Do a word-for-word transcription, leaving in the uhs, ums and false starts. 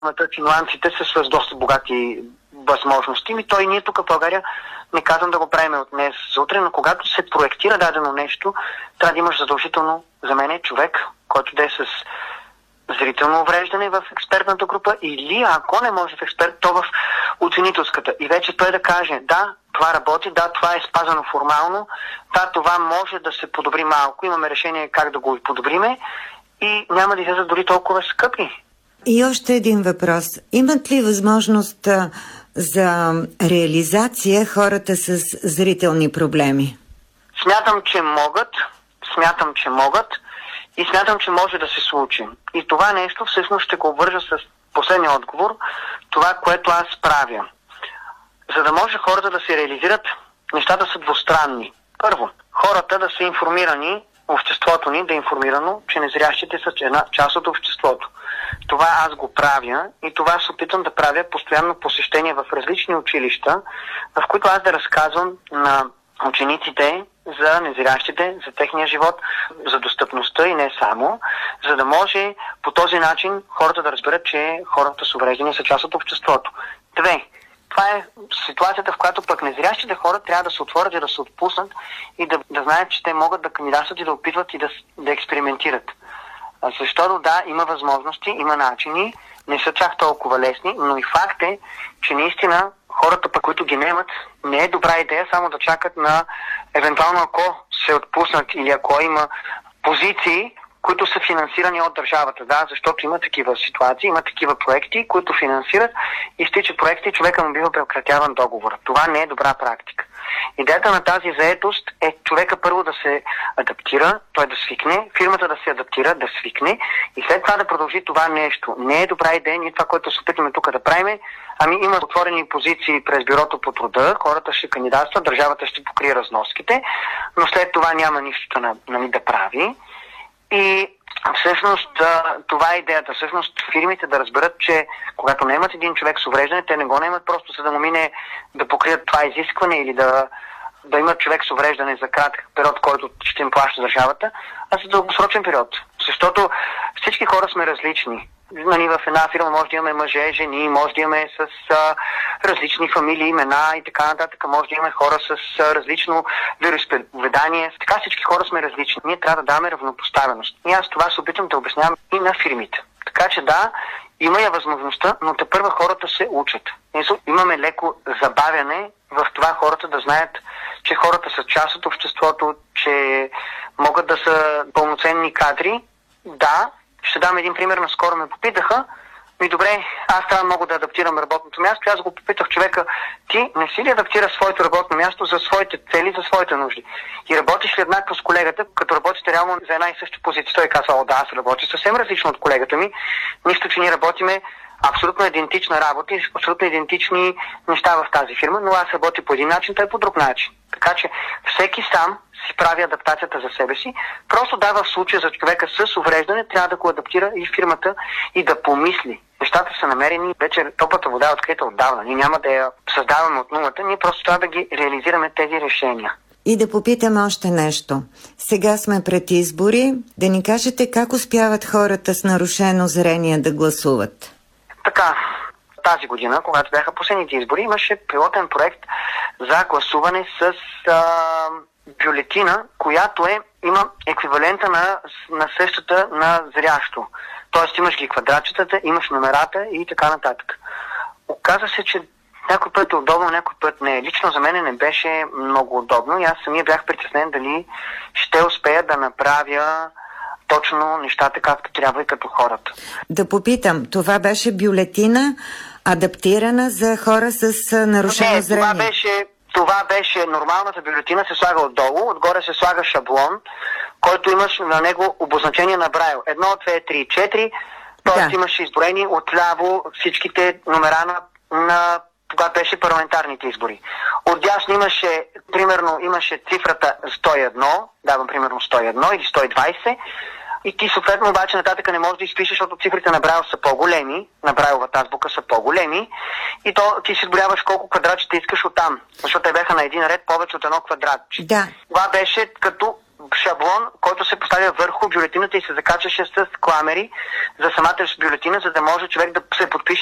че нюансите са с доста богати възможности. И той ние тук в България не казвам да го правим от днес за утре, но когато се проектира дадено нещо, трябва да имаш задължително за мен човек, който да е с зрително увреждане в експертната група или ако не може в експерт, то в оценителската. И вече той да каже, да, това работи, да, това е спазано формално, да, това може да се подобри малко, имаме решение как да го подобриме и няма да излязат дори толкова скъпи. И още един въпрос. Имат ли възможност за реализация хората с зрителни проблеми? Смятам, че могат, смятам, че могат и смятам, че може да се случи. И това нещо всъщност ще го обвържа с последния отговор, това, което аз правя. За да може хората да се реализират, нещата са двустранни. Първо, хората да са информирани, обществото ни да е информирано, че незрящите са една част от обществото. Това аз го правя и това се опитвам да правя постоянно посещения в различни училища, в които аз да разказвам на учениците за незрящите, за техния живот, за достъпността и не само, за да може по този начин хората да разберат, че хората с увреждания са част от обществото. Две. Това е ситуацията, в която пък незрящите хора трябва да се отворят и да се отпуснат и да, да знаят, че те могат да кандидатстват и да опитват и да, да експериментират. Защото да, има възможности, има начини, не са чак толкова лесни, но и факт е, че наистина хората, пък, които ги немат, не е добра идея само да чакат на евентуално ако се отпуснат или ако има позиции, които са финансирани от държавата. Да, защото има такива ситуации, има такива проекти, които финансират и в тича проекти и човека му бива прекратяван договор. Това не е добра практика. Идеята на тази заетост е човека първо да се адаптира, той да свикне, фирмата да се адаптира, да свикне и след това да продължи това нещо. Не е добра идея, ние това, което се опитваме тук да правим, ами има отворени позиции през бюрото по труда, хората ще кандидатстват, държавата ще покрие разноските, но след това няма нищо на, нали, да прави. И всъщност това е идеята. Всъщност фирмите да разберат, че когато не имат един човек с увреждане, те не го наемат просто за да му мине да покрият това изискване или да, да имат човек с увреждане за кратък период, който ще им плаща държавата, а за дългосрочен период. Защото всички хора сме различни. Нали, в една фирма може да имаме мъже, жени, може да имаме с а, различни фамилии, имена и така нататък. Може да имаме хора с а, различно вероизповедание. Така всички хора сме различни. Ние трябва да даваме равнопоставеност. И аз това се опитвам да обяснявам и на фирмите. Така че да, има я възможността, но тепърва хората се учат. Имаме леко забавяне в това хората да знаят, че хората са част от обществото, че могат да са пълноценни кадри. Да, ще дам един пример. Наскоро ме попитаха, ми добре, аз трябва много да адаптирам работното място. Аз го попитах човека, ти не си ли адаптира своето работно място за своите цели, за своите нужди? И работиш ли еднакво с колегата, като работите реално за една и съща позиция? Той казва, о да, аз работя съвсем различно от колегата ми. Нищо, че ние работиме абсолютно идентична работа и абсолютно идентични неща в тази фирма, но аз работя по един начин, той по друг начин. Така че всеки сам си прави адаптацията за себе си. Просто дава в случая за човека с увреждане, трябва да го адаптира и фирмата и да помисли. Нещата са намерени, вече топлата вода е открита отдавна. Ние няма да я създаваме от нулата, ние просто трябва да ги реализираме тези решения. И да попитам още нещо. Сега сме пред избори. Да ни кажете как успяват хората с нарушено зрение да гласуват? Така, тази година, когато бяха последните избори, имаше пилотен проект за гласуване с а, бюлетина, която е, има еквивалента на, на същата на зрящо. Тоест имаш ги квадратчетата, имаш номерата и така нататък. Оказва се, че някой път е удобно, някой път не. Лично за мен не беше много удобно и аз самия бях притеснен дали ще успея да направя точно нещата както трябва и като хората. Да попитам, това беше бюлетина адаптирана за хора с нарушено не, зрение? Това беше, това беше нормалната бюлетина, се слага отдолу, отгоре се слага шаблон, който имаш на него обозначение на Брайл. Едно, две, три, четири, т.е. да. Имаш изброени отляво всичките номера на, на когато беше парламентарните избори. Отдясно имаше, примерно, имаше цифрата сто и едно, давам примерно сто и едно или сто и двайсет, и ти съответно обаче нататък не можеш да изпишеш, защото цифрите на Брайл са по-големи, на Брайловата азбука са по-големи, и то ти си изборяваш колко квадратчета искаш оттам, защото те бяха на един ред повече от едно квадратче. Да. Това беше като шаблон, който се поставя върху бюлетината и се закачаше с кламери за самата бюлетина, за да може човек да се подпише